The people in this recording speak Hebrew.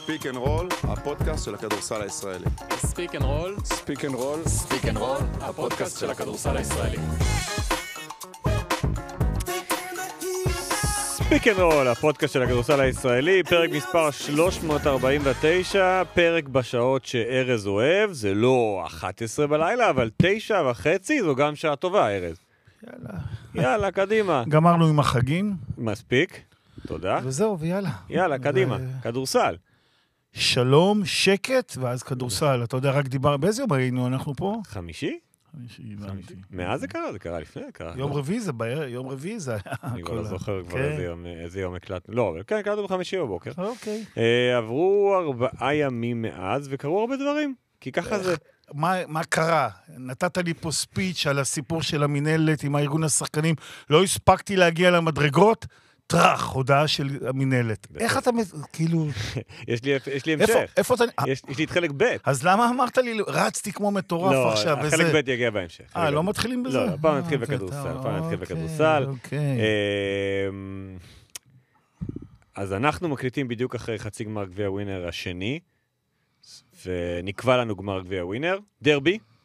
ספיק אנד רול, הפודקאסט של הכדורסל הישראלי. ספיק אנד רול, ספיק אנד רול, ספיק אנד רול, הפודקאסט של הכדורסל הישראלי. ספיק אנד רול, הפודקאסט של הכדורסל הישראלי, פרק מספר 349, פרק בשעות שארז אוהב, זה לא 11 בלילה, אבל 9:30, זו גם שעה טובה, ארז. יאללה, קדימה. גמרנו עם החגים. מספיק, תודה. וזהו, ויאללה. יאללה, קדימה, כדורסל. שלום, שקט, ואז כדורסל. אתה יודע, רק דיבר, באיזה יום היינו אנחנו פה? חמישי? הבנתי. מאז זה קרה? זה קרה לפני? יום רביעי זה בערב, יום רביעי זה היה. אני כבר לא זוכר כבר איזה יום הקלטנו. לא, אבל כן, הקלטנו בחמישי בבוקר. אוקיי. עברו 4 ימים מאז, וקרו הרבה דברים. כי ככה זה... מה קרה? נתת לי פה ספיץ' על הסיפור של המנהלת עם הארגון השחקנים. לא הספקתי להגיע למדרגות. טרח, הודעה של המנהלת. איך אתה, כאילו... יש לי המשך. איפה אתה... יש לי את חלק ב'. אז למה אמרת לי, רצתי כמו מטורף עכשיו? לא, חלק ב' יגיע בהמשך. לא מתחילים בזה? לא, פעם נתחיל בכדורסל. אז אנחנו מקליטים בדיוק אחרי חצי גמר גביע ווינר השני, ונקבע לנו גמר גביע ווינר. דרבי,